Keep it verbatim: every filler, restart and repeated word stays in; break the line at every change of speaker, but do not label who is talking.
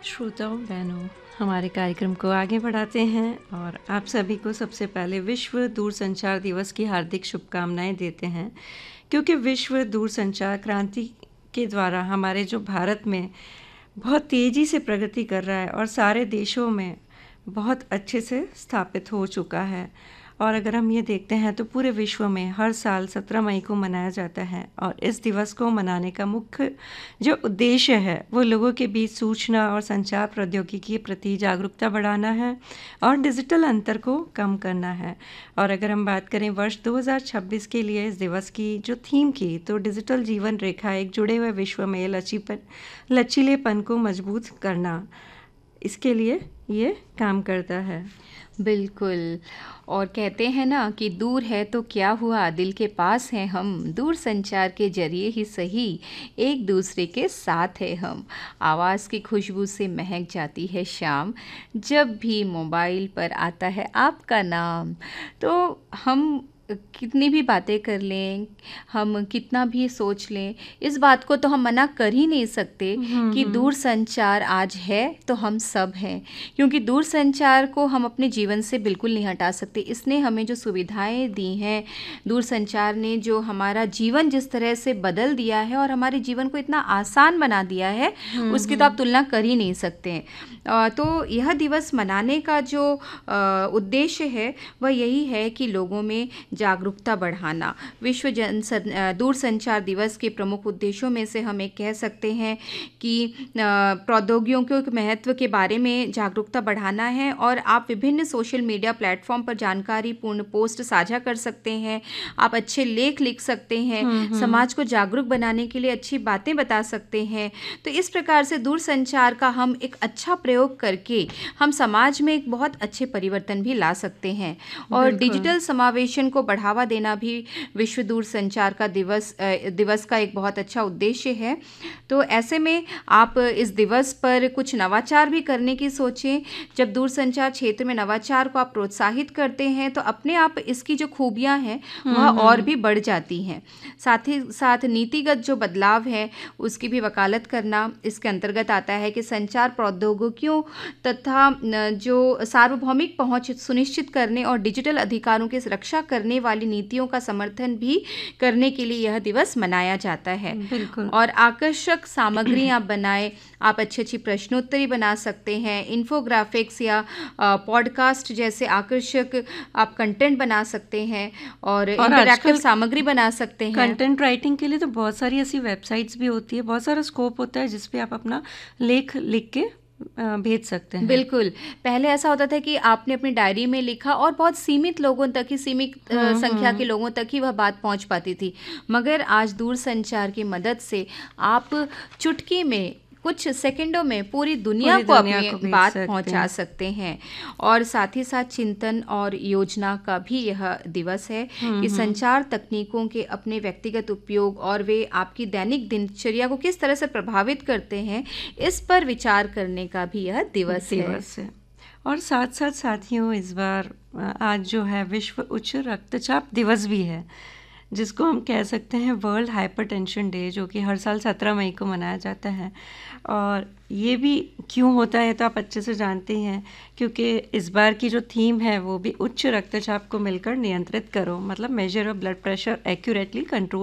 श्रोताओं बहनों, हमारे कार्यक्रम को आगे बढ़ाते हैं और आप सभी को सबसे पहले विश्व दूरसंचार दिवस की हार्दिक शुभकामनाएं देते हैं, क्योंकि विश्व दूरसंचार क्रांति के द्वारा हमारे जो भारत में बहुत तेज़ी से प्रगति कर रहा है और सारे देशों में बहुत अच्छे से स्थापित हो चुका है। और अगर हम ये देखते हैं तो पूरे विश्व में हर साल सत्रह मई को मनाया जाता है और इस दिवस को मनाने का मुख्य जो उद्देश्य है वो लोगों के बीच सूचना और संचार प्रौद्योगिकी के प्रति जागरूकता बढ़ाना है और डिजिटल अंतर को कम करना है। और अगर हम बात करें वर्ष दो हज़ार छब्बीस के लिए इस दिवस की जो थीम की, तो डिजिटल जीवन रेखा, एक जुड़े हुए विश्व में लचीपन लचीलेपन को मजबूत करना, इसके लिए ये काम करता है।
बिल्कुल। और कहते हैं ना कि दूर है तो क्या हुआ, दिल के पास हैं हम, दूर संचार के जरिए ही सही एक दूसरे के साथ है हम। आवाज़ की खुशबू से महक जाती है शाम, जब भी मोबाइल पर आता है आपका नाम। तो हम कितनी भी बातें कर लें, हम कितना भी सोच लें, इस बात को तो हम मना कर ही नहीं सकते कि दूर संचार आज है तो हम सब हैं, क्योंकि दूर संचार को हम अपने जीवन से बिल्कुल नहीं हटा सकते। इसने हमें जो सुविधाएं दी हैं, दूर संचार ने जो हमारा जीवन जिस तरह से बदल दिया है और हमारे जीवन को इतना आसान बना दिया है, उसकी तो आप तुलना कर ही नहीं सकते हैं। तो यह दिवस मनाने का जो उद्देश्य है वह यही है कि लोगों में जागरूकता बढ़ाना। विश्व जन दूरसंचार दिवस के प्रमुख उद्देश्यों में से हम एक कह सकते हैं कि प्रौद्योगिकियों के महत्व के बारे में जागरूकता बढ़ाना है। और आप विभिन्न सोशल मीडिया प्लेटफॉर्म पर जानकारीपूर्ण पोस्ट साझा कर सकते हैं, आप अच्छे लेख लिख सकते हैं, समाज को जागरूक बनाने के लिए अच्छी बातें बता सकते हैं। तो इस प्रकार से दूरसंचार का हम एक अच्छा प्रयोग करके हम समाज में एक बहुत अच्छे परिवर्तन भी ला सकते हैं। और डिजिटल समावेशन को बढ़ावा देना भी विश्व दूरसंचार का दिवस दिवस का एक बहुत अच्छा उद्देश्य है। तो ऐसे में आप इस दिवस पर कुछ नवाचार भी करने की सोचें। जब दूरसंचार क्षेत्र में नवाचार को आप प्रोत्साहित करते हैं तो अपने आप इसकी जो खूबियां हैं वह और भी बढ़ जाती हैं। साथ ही साथ नीतिगत जो बदलाव है उसकी भी वकालत करना इसके अंतर्गत आता है कि संचार प्रौद्योगिकियों तथा जो सार्वभौमिक पहुंच सुनिश्चित करने और डिजिटल अधिकारों की रक्षा करने वाली नीतियों का समर्थन भी करने के लिए यह दिवस मनाया जाता है। और आकर्षक सामग्री आप बनाएं, आप अच्छी अच्छी प्रश्नोत्तरी बना सकते हैं, इन्फोग्राफिक्स या पॉडकास्ट जैसे आकर्षक आप कंटेंट बना सकते हैं और, और इंटरैक्टिव सामग्री बना सकते हैं।
कंटेंट राइटिंग के लिए तो बहुत सारी ऐसी वेबसाइट्स भी होती है, बहुत सारा स्कोप होता है जिसपे आप अपना लेख लिख के भेज सकते हैं।
बिल्कुल। पहले ऐसा होता था कि आपने अपनी डायरी में लिखा और बहुत सीमित लोगों तक ही, सीमित संख्या के लोगों तक ही वह बात पहुंच पाती थी। मगर आज दूरसंचार की मदद से आप चुटकी में, कुछ सेकंडों में पूरी दुनिया
पूरी
को
दुनिया
अपनी
को
बात
सकते
पहुंचा
हैं। सकते
हैं। और साथ ही साथ चिंतन और योजना का भी यह दिवस है कि संचार तकनीकों के अपने व्यक्तिगत उपयोग और वे आपकी दैनिक दिनचर्या को किस तरह से प्रभावित करते हैं, इस पर विचार करने का भी यह दिवस, दिवस है।,
है और साथ साथ साथियों, इस बार आज जो है विश्व उच्च रक्तचाप दिवस भी है, जिसको हम कह सकते हैं वर्ल्ड हाइपरटेंशन डे, जो कि हर साल सत्रह मई को मनाया जाता है। और ये भी क्यों होता है तो आप अच्छे से जानते हैं, क्योंकि इस बार की जो थीम है वो भी उच्च रक्तचाप को मिलकर नियंत्रित करो, मतलब measure of blood pressure accurately control